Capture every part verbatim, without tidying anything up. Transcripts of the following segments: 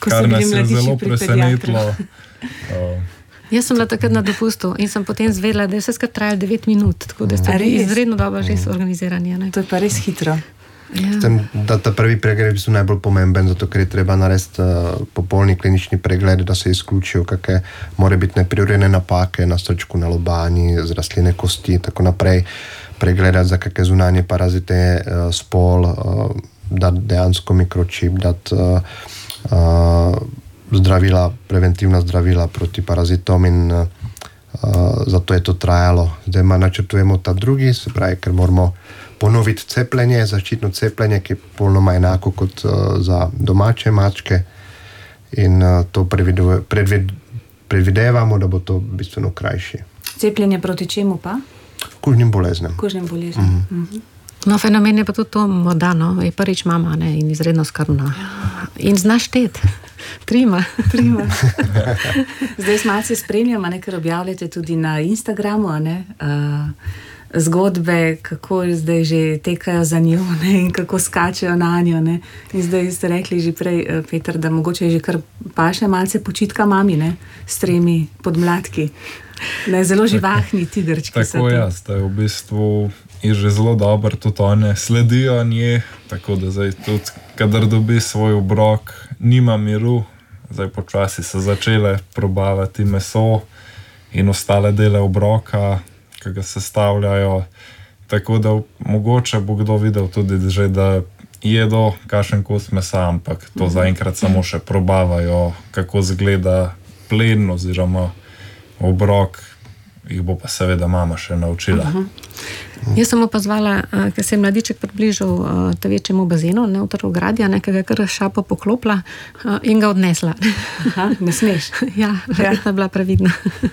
ko so bili mladiči pri pediatru. Jaz sem bila takrat na dopustu in sem potem zvedela, da je vse skupaj trajalo devet minut, tako da ste bili izredno dobro že organizirani. Ne? To je pa res hitro. Ja. Tem, da ta prvi pregled je najbolj pomemben, zato ker je treba narediti uh, popolni klinični pregled, da se izključijo kakšne morebitne prirodne napake na srčku, na lobani, zrasline kosti, tako naprej. Pregledati za kakšne zunanje parazite, uh, spol, uh, dati dejansko mikročip, dati uh, uh, zdravila, preventivna zdravila proti parazitom in uh, zato je to trajalo. Zdaj ma načrtujemo ta drugi, se pravi, ker moramo ponoviti cepljenje, zaščitno cepljenje, ki je polnoma enako kot uh, za domače mačke in uh, to predvidevamo, predvid, predvidevamo, da bo to bistveno krajši. Cepljenje proti čemu pa? Kužnim boleznem. Kužnim boleznem. Mm-hmm. Mm-hmm. No, fenomen je pa tudi to morda, no, je prvič mama, ne, in izredno skrbna. In znaš štet. Prima. Prima. Zdaj malce spremljamo, ne, ker objavljate tudi na Instagramu, ne, uh, zgodbe, kako zdaj že tekajo za njo, ne, in kako skačejo na njo, ne. In zdaj ste rekli že prej, Peter, da mogoče je že kar paše malce počitka mami, ne, s tremi podmladki. Ne, zelo živahni tigrčki. Tako jaz, da je v bistvu je že zelo dobro, tudi one sledijo nje, tako da zdaj tudi, kadar dobi svoj obrok, nima miru, zdaj počasi se začele probavati meso in ostale dele obroka, ki ga sestavljajo, tako da mogoče bo kdo videl tudi že, da jedo kakšen kos mesa, ampak to zaenkrat samo še probavajo, kako zgleda plen oziroma obrok, jih bo pa seveda mama še naučila. Uh-huh. Jaz sem opazvala, ker se je mladiček približal te večjemu bazenu, ne, v ogradja, nekega kar šapo poklopila in ga odnesla. Aha, ne smeš. Ja, verjetno je bila previdna.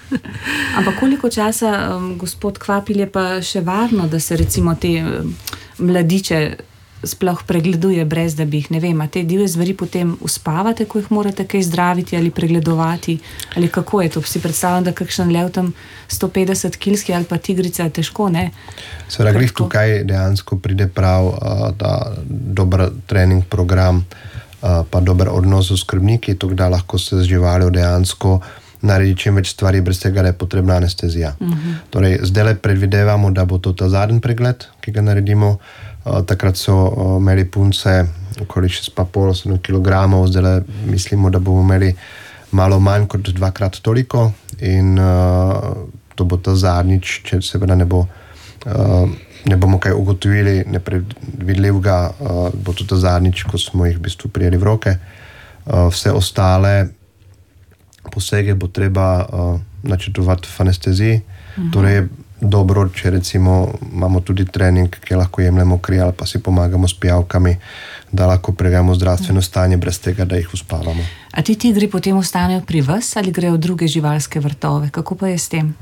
Ampak koliko časa, um, gospod Kvapil, je pa še varno, da se recimo te um, mladiče sploh pregleduje, brez da bi jih, ne vem, a te divje zveri potem uspavate, ko jih morate kaj zdraviti ali pregledovati, ali kako je to? Si predstavljam, da kakšen lev tam sto petdeset kilski ali pa tigrica je težko, ne? Seveda, glih tukaj dejansko pride prav da dober trening program, pa dober odnos s skrbniki, tako da lahko se z živaljo dejansko naredi čim več stvari, brez tega, da je potrebna anestezija. Uh-huh. Torej, zdaj predvidevamo, da bo to ta zadnji pregled, ki ga naredimo. Uh, takrat so uh, imeli punce okoli šest pa pol kilogramov, zdaj mislimo, da bomo imeli malo manj kot dvakrat toliko in uh, to bo ta zadnjič, če seveda ne bo uh, ne bomo kaj ugotovili nepredvidljivega, uh, bo to ta zadnjič, ko smo jih v bistvu prijeli v roke. Uh, vse ostale posege bo treba uh, načrtovati v anesteziji, uh-huh. Torej dobro, če recimo imamo tudi trening, ki lahko jemljemo kri ali pa si pomagamo s pijavkami, da lahko pregledamo zdravstveno stanje brez tega, da jih uspavamo. A ti tigri potem ostanejo pri vas ali grejo v druge živalske vrtove? Kako pa je s tem?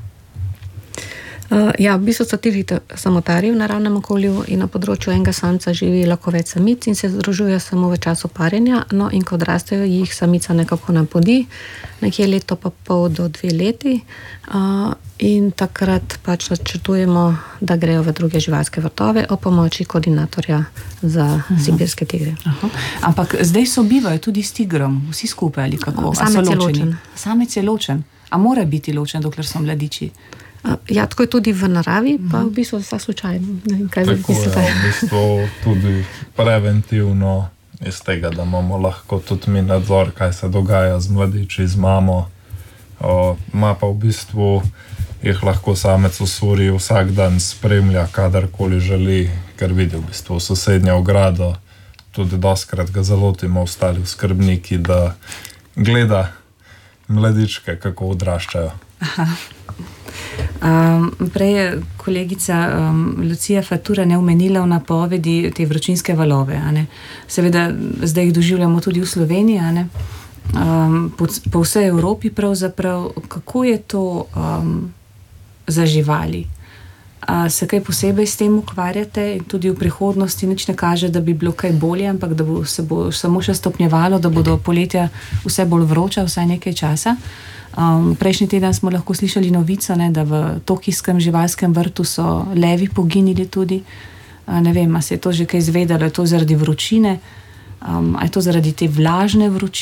Uh, ja, v bistvu so tigri samotarji v naravnem okolju in na področju enega samca živi lahko več samic in se združujejo samo v času parjenja, no in ko odrastejo, jih samica nekako napodi, nekje leto pa pol do dve leti uh, in takrat pač načrtujemo, da grejo v druge živalske vrtove o pomoči koordinatorja za uh-huh. sibirske tigre. Uh-huh. Ampak zdaj sobivajo tudi s tigrom, vsi skupaj ali kako? Samec je ločen. Samec je ločen. A mora biti ločen, dokler so mladiči? Ja, tako je tudi v naravi, pa v bistvu vsa slučajno. Kaj tako je, v bistvu tudi preventivno iz tega, da imamo lahko tudi mi nadzor, kaj se dogaja z mladiči, z mamo. O, ma pa v bistvu jih lahko samec usuri vsak dan spremlja, kadarkoli želi, ker vidi v bistvu sosednjo ogrado. Tudi doskrat ga zalotimo ostali skrbniki, da gleda mladičke, kako odraščajo. Aha. Um, prej je kolegica um, Lucija Fatura ne omenila v napovedi te vročinske valove, a ne? Seveda zdaj jih doživljamo tudi v Sloveniji, a ne? Um, po, po vsej Evropi pravzaprav. Kako je to um, za živali? A se kaj posebej s tem ukvarjate in tudi v prihodnosti nič ne kaže, da bi bilo kaj bolje, ampak da bo, se bo samo še stopnjevalo, da bodo poletja vse bolj vroča, vsaj nekaj časa? Um, prejšnji teden smo lahko slišali novico, ne, da v tokijskem živalskem vrtu so levi poginili tudi. Uh, ne vem, a se je to že kaj izvedelo, je to zaradi vročine, um, a je to zaradi te vlažne vročine.